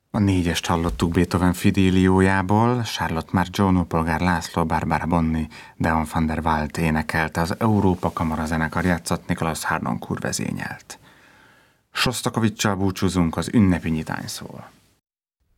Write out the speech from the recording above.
A négyest hallottuk Beethoven Fidéliójából, Charlotte Margione, Polgár László, Barbara Bonni, Deon van der Walt énekelte, az Európa Kamara zenekar játszott, Nikolaus Harnoncourt vezényelt. Sosztakovics-sal búcsúzunk, az ünnepi nyitány szól.